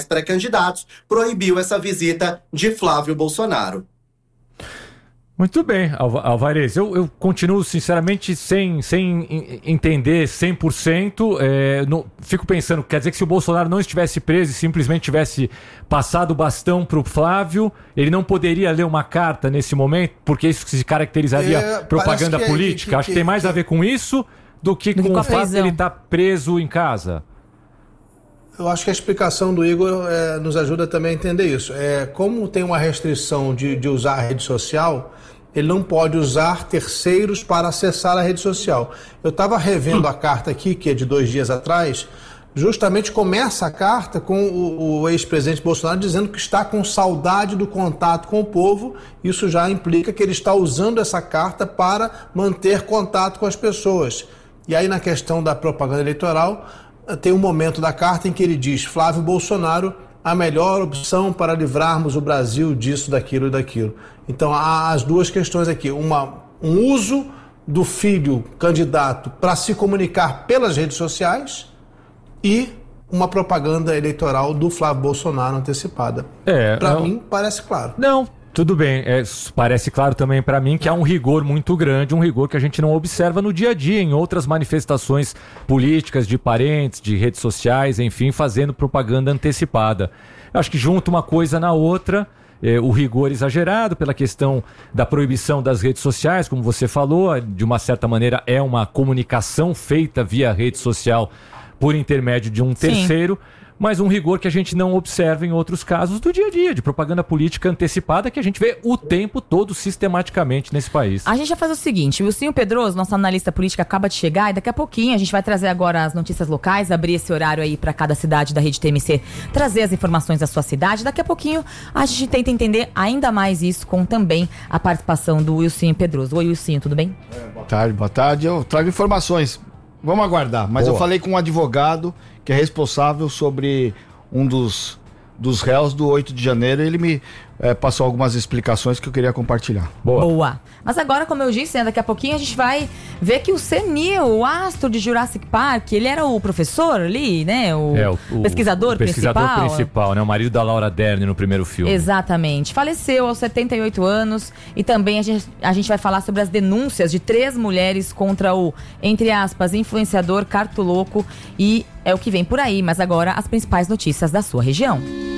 pré-candidatos, proibiu essa visita de Flávio Bolsonaro. Muito bem, Alvarez. Eu continuo, sinceramente, sem entender 100%. Fico pensando, quer dizer que se o Bolsonaro não estivesse preso e simplesmente tivesse passado o bastão para o Flávio, ele não poderia ler uma carta nesse momento? Porque isso se caracterizaria propaganda política? Acho que tem mais a ver com isso do que com o fato de ele estar preso em casa. Eu acho que a explicação do Igor nos ajuda também a entender isso. Como tem uma restrição de usar a rede social, ele não pode usar terceiros para acessar a rede social. Eu estava revendo a carta aqui, que é de 2 dias atrás, justamente começa a carta com o ex-presidente Bolsonaro dizendo que está com saudade do contato com o povo. Isso já implica que ele está usando essa carta para manter contato com as pessoas. E aí, na questão da propaganda eleitoral, tem um momento da carta em que ele diz: Flávio Bolsonaro, a melhor opção para livrarmos o Brasil disso, daquilo e daquilo. Então há as duas questões aqui: um uso do filho candidato para se comunicar pelas redes sociais e uma propaganda eleitoral do Flávio Bolsonaro antecipada. Para mim parece claro. Não, tudo bem. Parece claro também para mim que há um rigor muito grande, um rigor que a gente não observa no dia a dia, em outras manifestações políticas de parentes, de redes sociais, enfim, fazendo propaganda antecipada. Eu acho que junta uma coisa na outra, o rigor exagerado pela questão da proibição das redes sociais, como você falou, de uma certa maneira é uma comunicação feita via rede social por intermédio de um terceiro. Mas um rigor que a gente não observa em outros casos do dia a dia, de propaganda política antecipada, que a gente vê o tempo todo sistematicamente nesse país. A gente vai fazer o seguinte: o Wilson Pedroso, nosso analista político, acaba de chegar, e daqui a pouquinho a gente vai trazer agora as notícias locais, abrir esse horário aí para cada cidade da Rede TMC, trazer as informações da sua cidade. Daqui a pouquinho a gente tenta entender ainda mais isso, com também a participação do Wilson Pedroso. Oi, Wilson, tudo bem? Boa tarde. Eu trago informações. Vamos aguardar, mas eu falei com um advogado que é responsável sobre um dos réus do 8 de janeiro, ele me passou algumas explicações que eu queria compartilhar. Boa. Mas agora, como eu disse, daqui a pouquinho a gente vai ver que o Sam Neill, o astro de Jurassic Park, ele era o professor ali, né? O pesquisador principal, né? O marido da Laura Dern no primeiro filme. Exatamente. Faleceu aos 78 anos e também a gente vai falar sobre as denúncias de 3 mulheres contra o, entre aspas, influenciador cartoloco, e é o que vem por aí. Mas agora as principais notícias da sua região.